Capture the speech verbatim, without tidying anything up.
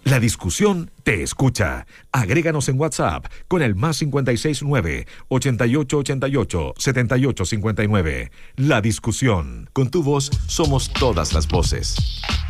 La discusión te escucha. Agréganos en WhatsApp con el más cincuenta y seis nueve, ochenta y ocho ochenta y ocho, setenta y ocho cincuenta y nueve. La discusión. Con tu voz somos todas las voces.